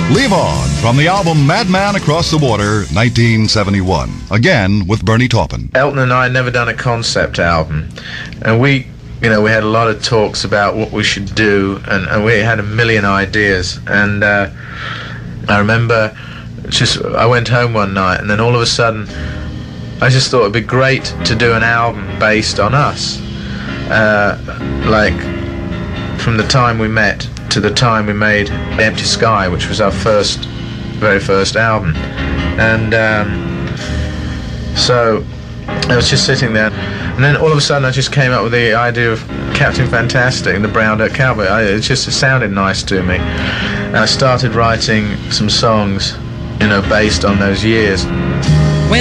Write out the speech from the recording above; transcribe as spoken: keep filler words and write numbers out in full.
Leave On from the album Madman Across the Water, nineteen seventy-one. Again with Bernie Taupin. Elton and I had never done a concept album, and we, you know, we had a lot of talks about what we should do, and, and we had a million ideas. And uh, I remember, just I went home one night, and then all of a sudden, I just thought it'd be great to do an album based on us, uh, like from the time we met to the time we made Empty Sky, which was our first, very first album. And um, so I was just sitting there, and then all of a sudden I just came up with the idea of Captain Fantastic and the Brown Dirt Cowboy. I, it just it sounded nice to me. And I started writing some songs, you know, based on those years.